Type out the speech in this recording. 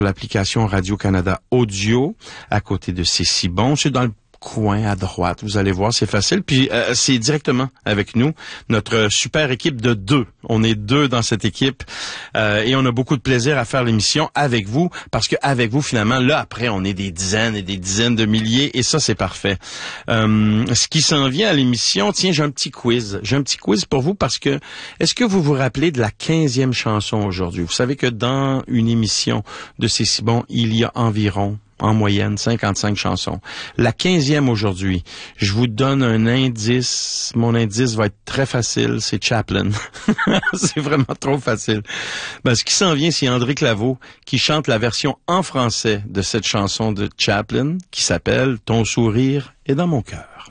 l'application Radio-Canada Audio, à côté de C'est si bon. C'est dans le coin à droite. Vous allez voir, c'est facile. Puis c'est directement avec nous, notre super équipe de 2. On est 2 dans cette équipe et on a beaucoup de plaisir à faire l'émission avec vous parce que avec vous, finalement, là, après, on est des dizaines et des dizaines de milliers et ça, c'est parfait. Ce qui s'en vient à l'émission, tiens, j'ai un petit quiz. J'ai un petit quiz pour vous parce que est-ce que vous vous rappelez de la 15e chanson aujourd'hui? Vous savez que dans une émission de C'est si bon, il y a environ en moyenne, 55 chansons. La 15e aujourd'hui, je vous donne un indice. Mon indice va être très facile, c'est Chaplin. C'est vraiment trop facile. Ben, ce qui s'en vient, c'est André Claveau qui chante la version en français de cette chanson de Chaplin qui s'appelle « Ton sourire est dans mon cœur ».